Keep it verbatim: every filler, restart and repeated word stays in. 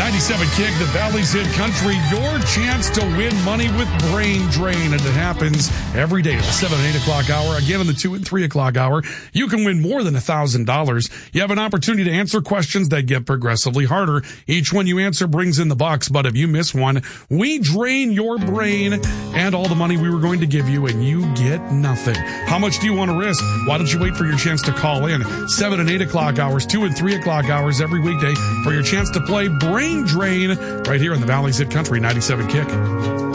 ninety-seven Kick, the Valley's Hit Country, your chance to win money with Brain Drain. And it happens every day at the seven and eight o'clock hour. Again, in the two and three o'clock hour, you can win more than one thousand dollars. You have an opportunity to answer questions that get progressively harder. Each one you answer brings in the bucks, but if you miss one, we drain your brain and all the money we were going to give you, and you get nothing. How much do you want to risk? Why don't you wait for your chance to call in? seven and eight o'clock hours, two and three o'clock hours every weekday for your chance to play Brain Drain right here in the Valley's Hit Country ninety-seven Kick.